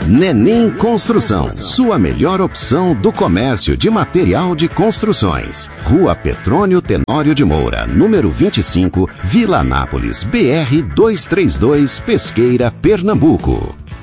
Nenim Construção, sua melhor opção do comércio de material de construções. Rua Petrônio Tenório de Moura, número 25, Vila Anápolis, BR 232, Pesqueira, Pernambuco.